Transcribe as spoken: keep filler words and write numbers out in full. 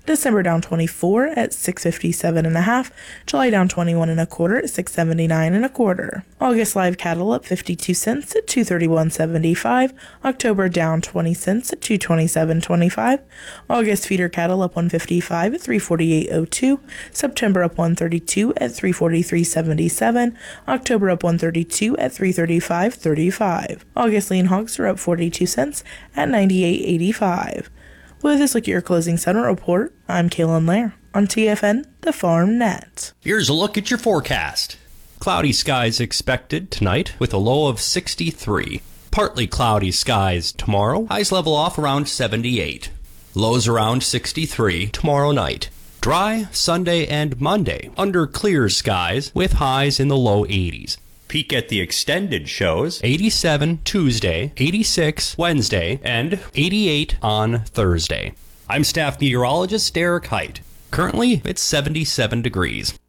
December down twenty-four at six fifty-seven and a half. July down twenty-one and a quarter at six seventy-nine and a quarter. August live cattle up fifty-two cents at two thirty-one seventy-five. October down twenty cents at two twenty-seven twenty-five. August feeder cattle up one fifty-five at three forty-eight oh two. September up one thirty-two at three forty-three seventy-seven. October up one thirty-two at three thirty-five thirty-five. August lean hogs are up forty-two cents at ninety-eight eighty-five. With this look at your closing settlement report, I'm Kaylin Lair on T F N, the Farm Net. Here's a look at your forecast. Cloudy skies expected tonight with a low of sixty-three. Partly cloudy skies tomorrow. Highs level off around seventy-eight. Lows around sixty-three tomorrow night. Dry Sunday and Monday under clear skies with highs in the low eighties. Peak at the extended shows eighty-seven Tuesday, eighty-six Wednesday, and eighty-eight on Thursday. I'm staff meteorologist Derek Height. Currently, it's seventy-seven degrees.